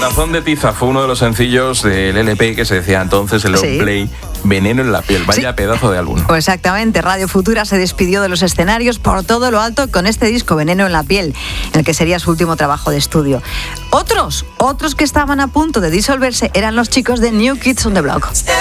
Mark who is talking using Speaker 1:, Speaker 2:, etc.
Speaker 1: Corazón de tiza fue uno de los sencillos del LP que se decía entonces, el long play, Veneno en la piel. Vaya pedazo de álbum.
Speaker 2: Exactamente, Radio Futura se despidió de los escenarios por todo lo alto con este disco, Veneno en la piel, en el que sería su último trabajo de estudio. Otros que estaban a punto de disolverse eran los chicos de New Kids on the Block.